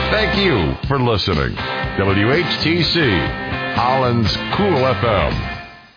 Thank you for listening. WHTC, Holland's Cool FM.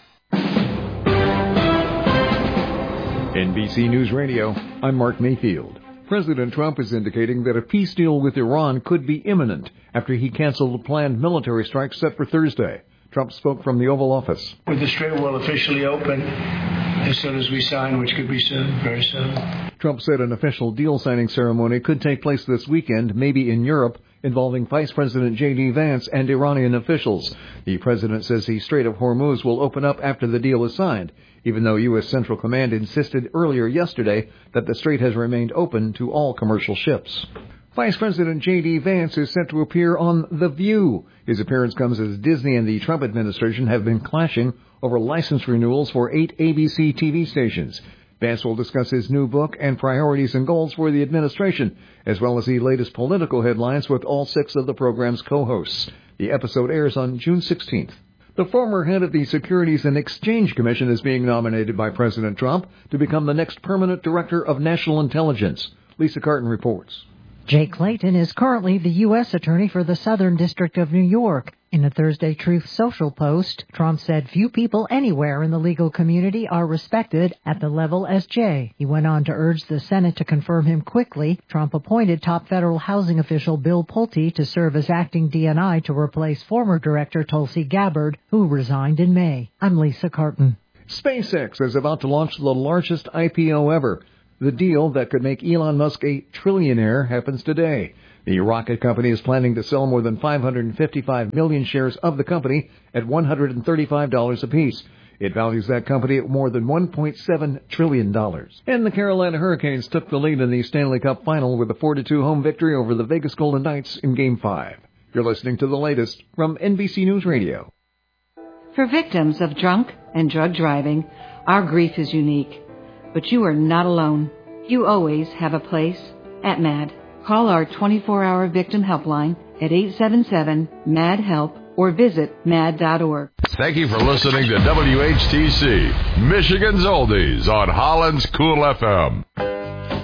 NBC News Radio, I'm Mark Mayfield. President Trump is indicating that a peace deal with Iran could be imminent after he canceled a planned military strike set for Thursday. Trump spoke from the Oval Office. With the Strait will officially open as soon as we sign, which could be soon, very soon. Trump said an official deal signing ceremony could take place this weekend, maybe in Europe, involving Vice President J.D. Vance and Iranian officials. The president says the Strait of Hormuz will open up after the deal is signed, even though U.S. Central Command insisted earlier yesterday that the strait has remained open to all commercial ships. Vice President J.D. Vance is set to appear on The View. His appearance comes as Disney and the Trump administration have been clashing over license renewals for 8 ABC TV stations. Vance will discuss his new book and priorities and goals for the administration, as well as the latest political headlines with all 6 of the program's co-hosts. The episode airs on June 16th. The former head of the Securities and Exchange Commission is being nominated by President Trump to become the next permanent director of national intelligence. Lisa Carton reports. Jay Clayton is currently the U.S. Attorney for the Southern District of New York. In a Thursday Truth Social post, Trump said few people anywhere in the legal community are respected at the level as Jay. He went on to urge the Senate to confirm him quickly. Trump appointed top federal housing official Bill Pulte to serve as acting DNI to replace former director Tulsi Gabbard, who resigned in May. I'm Lisa Carton. SpaceX is about to launch the largest IPO ever. The deal that could make Elon Musk a trillionaire happens today. The rocket company is planning to sell more than 555 million shares of the company at $135 apiece. It values that company at more than $1.7 trillion. And the Carolina Hurricanes took the lead in the Stanley Cup Final with a 4-2 home victory over the Vegas Golden Knights in Game 5. You're listening to the latest from NBC News Radio. For victims of drunk and drug driving, our grief is unique. But you are not alone. You always have a place at MAD. Call our 24-hour victim helpline at 877-MAD-HELP or visit mad.org. Thank you for listening to WHTC, Michigan's Oldies on Holland's Cool FM.